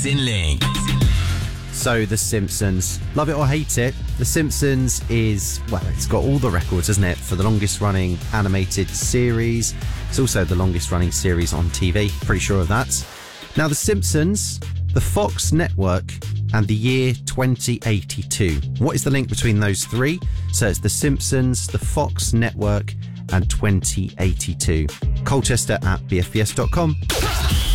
Missing Link. So, The Simpsons. Love it or hate it, The Simpsons is, well, it's got all the records, hasn't it, for the longest running animated series. It's also the longest running series on TV, pretty sure of that. Now, The Simpsons, the Fox network, and the year 2082. What is the link between those three? So it's The Simpsons, the Fox network, and 2082. Colchester at bfbs.com.